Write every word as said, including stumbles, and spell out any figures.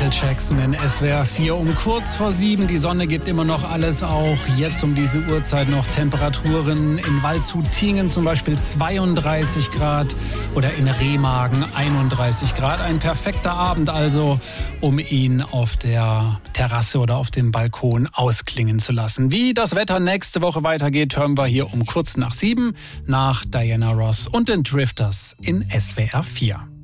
Michael Jackson in S W R vier um kurz vor sieben. Die Sonne gibt immer noch alles, auch jetzt um diese Uhrzeit noch Temperaturen in Waldshut-Tiengen zum Beispiel zweiunddreißig Grad oder in Remagen einunddreißig Grad. Ein perfekter Abend also, um ihn auf der Terrasse oder auf dem Balkon ausklingen zu lassen. Wie das Wetter nächste Woche weitergeht, hören wir hier um kurz nach sieben nach Diana Ross und den Drifters in S W R vier.